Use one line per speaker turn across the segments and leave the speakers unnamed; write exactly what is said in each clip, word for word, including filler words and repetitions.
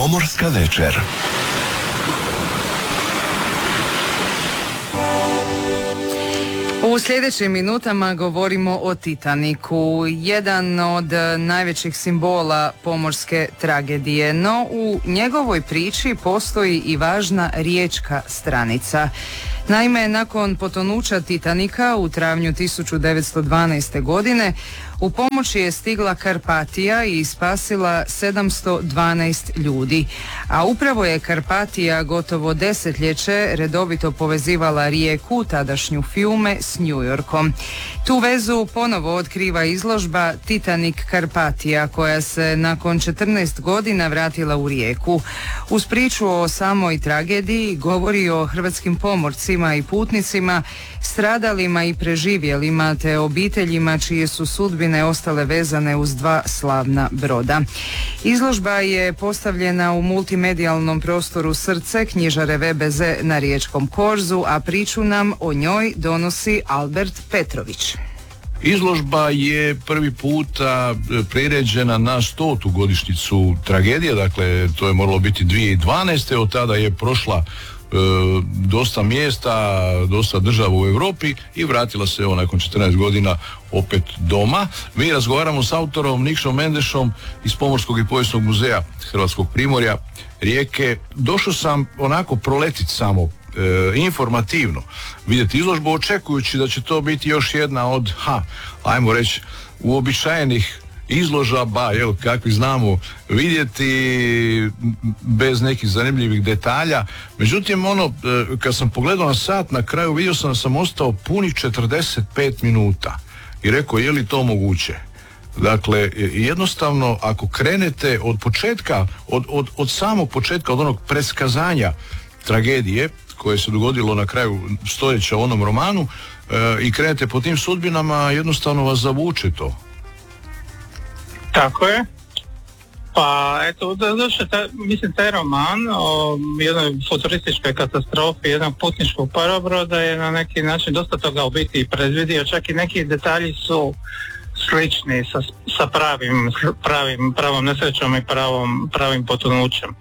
Pomorska večer.
U sljedećim minutama govorimo o Titaniku, jedan od najvećih simbola pomorske tragedije, no u njegovoj priči postoji i važna riječka stranica. Naime, nakon potonuća Titanika u travnju tisuću devetsto dvanaeste. godine u pomoć je stigla Karpatija i spasila sedamsto dvanaest ljudi, a upravo je Karpatija gotovo desetljeće redovito povezivala rijeku, tadašnju Fiume, s New Yorkom. Tu vezu ponovo otkriva izložba Titanic Karpatija, koja se nakon četrnaest godina vratila u rijeku. Uz priču o samoj tragediji govori o hrvatskim pomorcima i putnicima, stradalima i preživjelima, te obiteljima čije su sudbine ostale vezane uz dva slavna broda. Izložba je postavljena u multimedijalnom prostoru Srce knjižare V B Z na Riječkom korzu, a priču nam o njoj donosi Albert Petrović.
Izložba je prvi puta priređena na stotu godišnjicu tragedije, dakle to je moralo biti dvije tisuće dvanaeste. Od tada je prošla e, dosta mjesta, dosta država u Europi i vratila se evo nakon četrnaest godina opet doma. Mi razgovaramo s autorom Nikšom Mendešom iz Pomorskog i povijesnog muzeja Hrvatskog Primorja, Rijeke. Došao sam onako proletiti samo E, informativno vidjeti izložbu, očekujući da će to biti još jedna od, ha, ajmo reći, uobičajenih izložaba, jel, kakvi znamo vidjeti, bez nekih zanimljivih detalja. Međutim, ono, e, kad sam pogledao na sat, na kraju vidio sam da sam ostao punih četrdeset pet minuta i rekao, je li to moguće? Dakle, jednostavno, ako krenete od početka, od, od, od samog početka, od onog preskazanja tragedije koje se dogodilo na kraju stoljeća u onom romanu e, i krenete po tim sudbinama, jednostavno vas zavuče to.
Tako je. Pa eto, zašto ta, mislim taj roman o jednoj futurističkoj katastrofi jednog putničkog parobroda je na neki način dosta toga u biti predvidio, čak i neki detalji su slični sa, sa pravim, pravim, pravom nesrećom i pravom, pravim potonućem.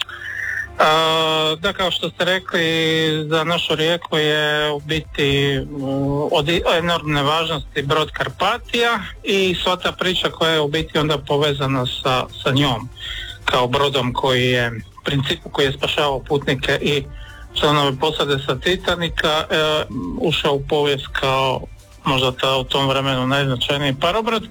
Uh, da, kao što ste rekli, za našu rijeku je u biti uh, od enormne važnosti brod Karpatija i sva ta priča koja je u biti onda povezana sa, sa njom kao brodom koji je u principu koji je spašavao putnike i članove posade sa Titanika, uh, ušao u povijest kao možda ta u tom vremenu najznačajniji parobrod,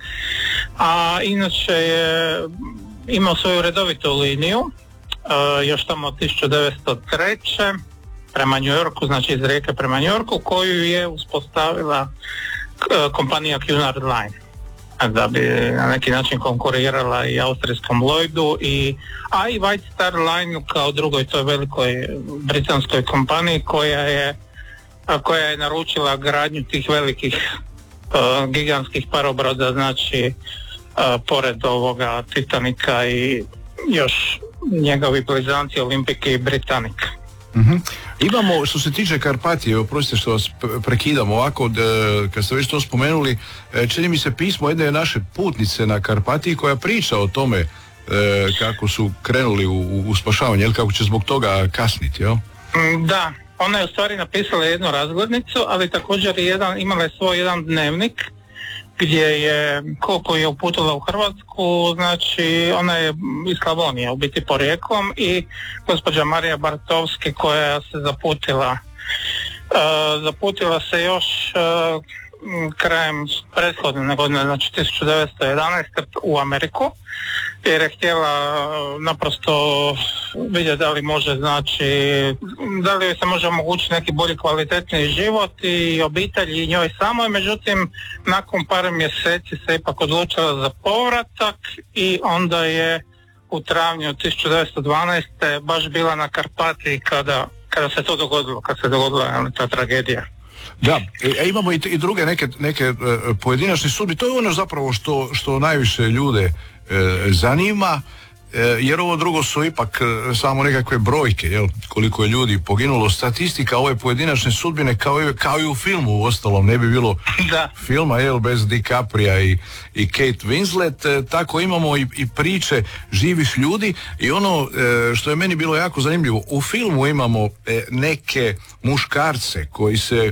a inače je imao svoju redovitu liniju Uh, još tamo od tisuću devetsto treće. prema New Yorku, znači iz Rijeke prema New Yorku, koju je uspostavila uh, kompanija Cunard Line, da bi na neki način konkurirala i austrijskom Lloydu, i, a i White Star Line kao drugoj toj velikoj britanskoj kompaniji koja je, uh, koja je naručila gradnju tih velikih uh, gigantskih parobroda, znači uh, pored ovoga Titanika i još njegovi blizanci Olympic i Britannic.
Uh-huh. Imamo, što se tiče Karpatije, oprostite što vas prekidam ovako, da, kad ste već to spomenuli, čini mi se pismo jedne naše putnice na Karpatiji koja priča o tome e, kako su krenuli u, u spašavanje, jel, kako će zbog toga kasniti, jel?
Da, ona je u stvari napisala jednu razglednicu, ali također jedan, imala je svoj jedan dnevnik gdje je, koliko je uputila u Hrvatsku, znači ona je iz Slavonije, u biti porijeklom, i gospođa Marija Bartovski koja se zaputila, uh, zaputila se još uh, krajem prethodne godine, znači tisuću devetsto jedanaeste. u Ameriku, jer je htjela naprosto vidjeti da li može, znači, da li se može omogućiti neki bolji kvalitetniji život i obitelji i njoj samoj. Međutim, nakon par mjeseci se ipak odlučila za povratak i onda je u travnju tisuću devetsto dvanaeste. baš bila na Karpatiji kada, kada se to dogodilo, kad se dogodila ta tragedija.
Da, e, imamo i, i druge neke, neke e, pojedinačne sudbe. To je ono zapravo što, što najviše ljude e, zanima. jer ovo drugo su ipak samo nekakve brojke, jel, koliko je ljudi poginulo, statistika ove pojedinačne sudbine kao i, kao i u filmu u ostalom, ne bi bilo
da.
filma, jel, bez DiCapria i, i Kate Winslet, tako imamo i, i priče živih ljudi i ono što je meni bilo jako zanimljivo, u filmu imamo neke muškarce koji se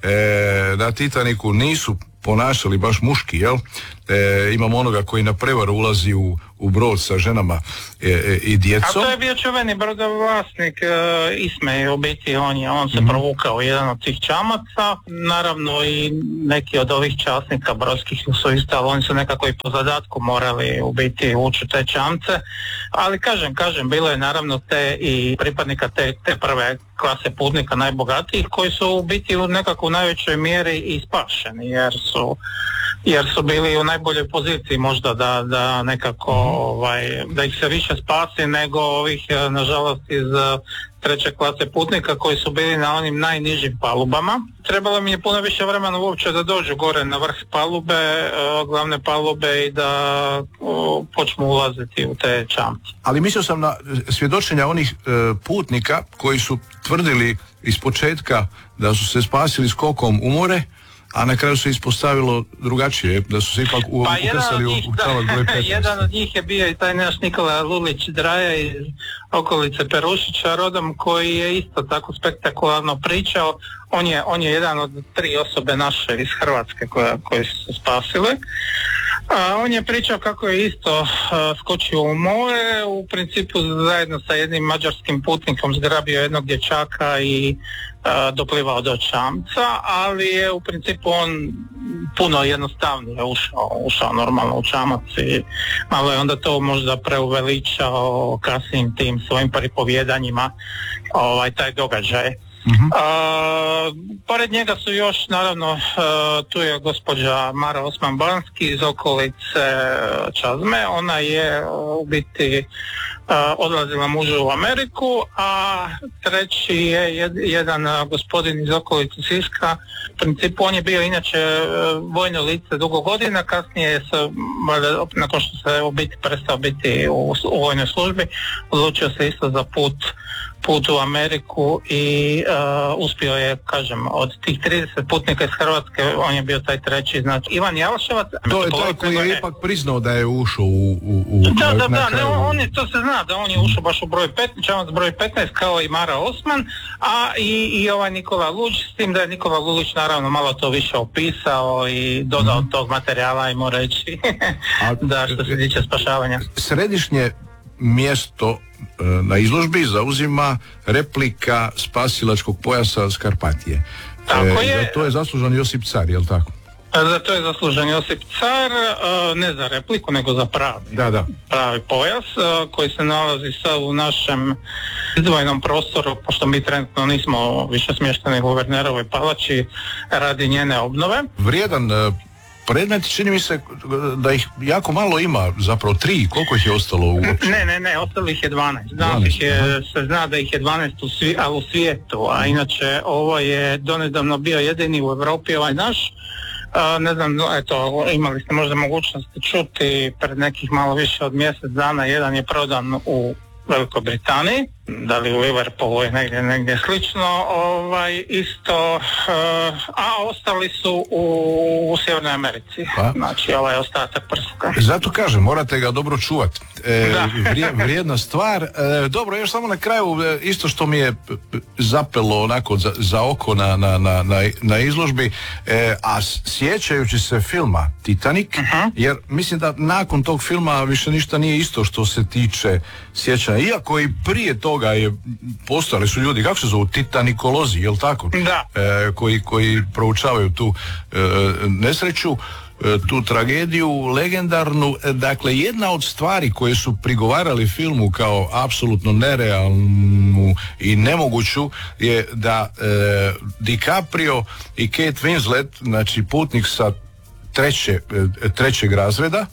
na Titaniku nisu ponašali baš muški, jel? E, imamo onoga koji na prevaru ulazi u, u brod sa ženama e, e, i djecom.
A to je bio čuveni brodovlasnik e, Ismej, u biti on, je, on se mm-hmm. provukao jedan od tih čamaca, naravno i neki od ovih časnika brodskih su isto, ali oni su nekako i po zadatku morali u biti ući u te čamce, ali kažem, kažem, bilo je naravno te i pripadnika te, te prve klase putnika najbogatijih koji su u biti u nekako u najvećoj mjeri i spašeni, jer su jer su bili u najboljoj poziciji možda da, da nekako ovaj, da ih se više spasi nego ovih nažalost iz treće klase putnika koji su bili na onim najnižim palubama. Trebalo mi je puno više vremena uopće da dođu gore na vrh palube, glavne palube i da o, počnu ulaziti u te čamce.
Ali mislio sam na svjedočenja onih e, putnika koji su tvrdili iz početka da su se spasili skokom u more, a na kraju se ispostavilo drugačije, da su se ipak u,
pa
ukresali u, u tavak broj petnaest.
Jedan od njih je bio i taj naš Nikola Lulić Draja iz okolice Perušića rodom, koji je isto tako spektakularno pričao. On je, on je jedan od tri osobe naše iz Hrvatske koja, koje su se spasile. A, on je pričao kako je isto a, skočio u more, u principu zajedno sa jednim mađarskim putnikom zgrabio jednog dječaka i a, doplivao do čamca, ali je u principu on puno jednostavnije ušao, ušao normalno u čamac i malo je onda to možda preuveličao kasnijim tim svojim pripovjedanjima ovaj, taj događaj. Uh-huh. Uh, pored njega su još naravno uh, tu je gospođa Mara Osman-Banski iz okolice Čazme. Ona je uh, u biti uh, odlazila mužu u Ameriku, a treći je jed, jedan uh, gospodin iz okolice Siska. U principu on je bio inače uh, vojno lice dugo godina, kasnije se, nakon što se u biti prestao biti u, u vojnoj službi, odlučio se isto za put put u Ameriku i uh, uspio je, kažem, od tih trideset putnika iz Hrvatske, on je bio taj treći, znači Ivan Jalševac.
To je taj koji je ipak priznao da je ušao u... u, u
da, da, da, ne, on je, to se zna da on je ušao baš u broj petnaest, čamac broj petnaest kao i Mara Osman, a i, i ovaj Nikola Lulić, s tim da je Nikola Lulić naravno malo to više opisao i dodao mm. tog materijala, ajmo reći, a, da što se tiče spašavanja.
Središnje mjesto na izložbi zauzima replika spasilačkog pojasa Skarpatije.
Tako e, je.
Za to je zaslužan Josip Car, je li tako?
Za to je zaslužen Josip Car, ne za repliku, nego za pravi,
da, da.
pravi pojas koji se nalazi sad u našem izdvojenom prostoru, pošto mi trenutno nismo više smješteni u Guvernerovoj palači radi njene obnove.
Vrijedan predmet, čini mi se da ih jako malo ima, zapravo tri, koliko ih je ostalo uopće?
Ne, ne, ne, ostalo ih je dvanaest. dvanaest je, se zna da ih je dvanaest u, svi, a u svijetu, a inače ovo je donedavno bio jedini u Europi ovaj naš. Uh, ne znam, eto, imali ste možda mogućnosti čuti pred nekih malo više od mjesec dana, jedan je prodan u Velikoj Britaniji, da li u Liverpoolu je negdje, negdje slično, ovaj, isto, uh, a ostali su u, u Sjevernoj Americi, pa? Znači ovaj ostatak prska.
Zato kažem, morate ga dobro čuvati. E, vrije, vrijedna stvar. E, dobro, još samo na kraju, isto što mi je zapelo onako za, za oko na, na, na, na izložbi, e, a sjećajući se filma Titanic, uh-huh. jer mislim da nakon tog filma više ništa nije isto što se tiče sjećanja, iako i prije toga je, postojali su ljudi, kako se zovu, titanikolozi, jel tako?
Da.
E, koji, koji proučavaju tu e, nesreću, e, tu tragediju legendarnu. E, dakle, jedna od stvari koje su prigovarali filmu kao apsolutno nerealnu i nemoguću je da e, DiCaprio i Kate Winslet, znači putnik sa treće, e, trećeg razreda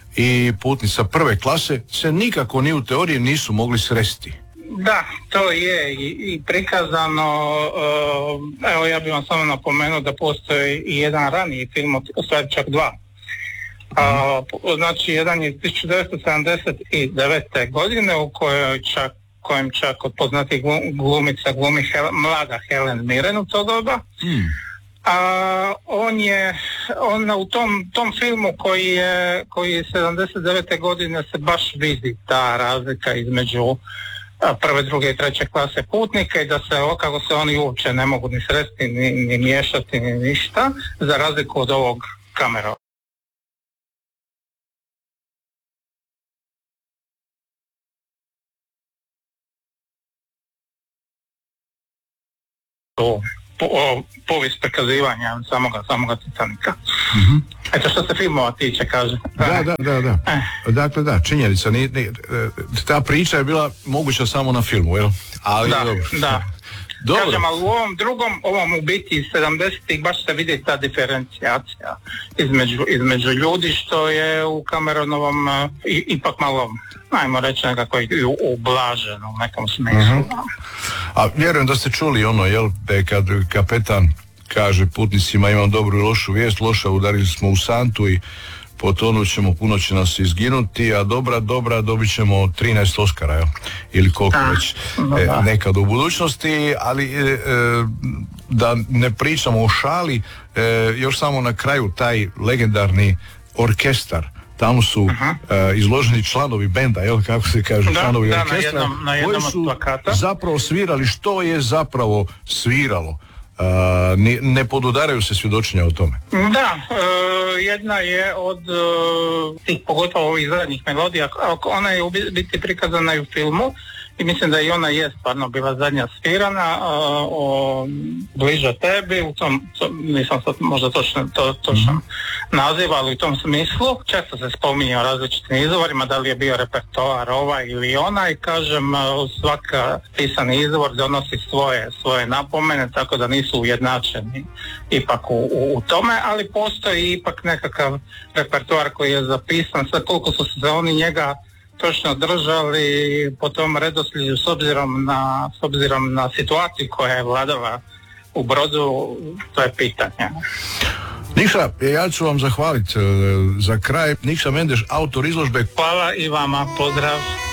i putnica prve klase, se nikako ni u teoriji nisu mogli sresti.
Da, to je i, i prikazano, uh, evo ja bih vam samo napomenuo da postoji i jedan raniji film, u stvari čak dva, A, znači, jedan je tisuću devetsto sedamdeset devete. godine u kojoj čak, kojem čak od poznatih glumica glumi Hel, mlada Helen Mirren u to doba. Mm. A, on je, on u tom, tom filmu koji je, koji je sedamdeset devete. godine se baš vidi ta razlika između prve, druge i treće klase putnika i da se, kako se oni uopće ne mogu ni sresti, ni, ni miješati, ni ništa, za razliku od ovog Camerona. O, po, o povijest prikazivanja samoga, samoga Titanika. Mm-hmm. Eto što se filmova tiče, kaže.
Da, da, da, da. Eh. Dakle, da, činjenica, ni, ni, ta priča je bila moguća samo na filmu, jel? Ali,
da,
dobro.
Da.
Dobro.
Kažem, ali u ovom drugom, ovom u biti iz sedamdesetih baš se vidi ta diferencijacija između, između ljudi, što je u Cameronovom uh, i, ipak malo, ajmo reći, nekako i ublaženo u nekom smislu. Uh-huh.
A vjerujem da ste čuli ono, jel, kad kapetan kaže putnicima imam dobru i lošu vijest, loša, udarili smo u santu i potonut ćemo, puno će nas izginuti, a dobra, dobra, dobit ćemo trinaest Oskara, jel? Ili koliko da, već e, nekad u budućnosti, ali e, da ne pričamo o šali, e, još samo na kraju taj legendarni orkestar, tamo su uh-huh. e, izloženi članovi benda, jel, kako se kaže, da, članovi
da,
orkestra,
na jednom, na jednom
koji su
plakata
zapravo svirali što je zapravo sviralo. Uh, ne, ne podudaraju se svjedočenja o tome.
Da, uh, jedna je od uh, tih, pogotovo ovih zadnjih melodija, ona je u biti prikazana i u filmu i mislim da i ona je stvarno bila zadnja svirana, uh, o Bliže tebi, u tom, to, nisam sad možda točno, to, točno mm-hmm. naziv, ali u tom smislu često se spominje o različitim izvorima, da li je bio repertoar ovaj ili onaj, kažem, uh, svaka pisani izvor donosi svoje, svoje napomene, tako da nisu ujednačeni ipak u, u, u tome, ali postoji ipak nekakav repertoar koji je zapisan, sad koliko su se oni njega točno držali po tom redoslijedu s obzirom na, s obzirom na situaciju koja je vladala u Brodu, to je pitanje.
Nikša, ja ću vam zahvaliti za kraj. Nikša Mendeš, autor izložbe.
Hvala i vama, pozdrav.